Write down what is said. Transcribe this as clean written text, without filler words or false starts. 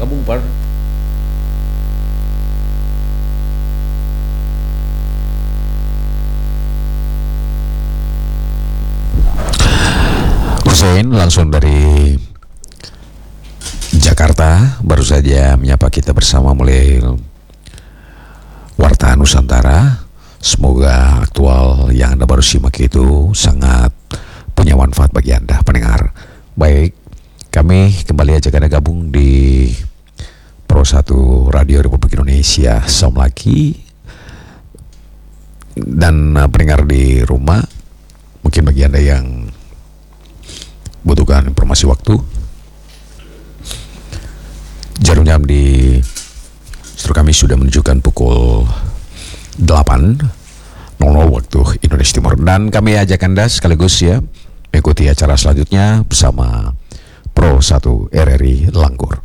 gabung Par. Hussein langsung dari Jakarta baru saja menyapa kita bersama mulai Warta Nusantara. Semoga aktual yang Anda baru simak itu sangat punya manfaat bagi Anda pendengar. Baik, kami kembali ajak Anda gabung di Pro 1 Radio Republik Indonesia. Salam lagi. Dan pendengar di rumah, mungkin bagi Anda yang butuhkan informasi waktu, jarum jam di seluruh kami sudah menunjukkan pukul 8.00 waktu Indonesia Timur, dan kami ajak Anda sekaligus ya mengikuti acara selanjutnya bersama Pro 1 RRI Langgur.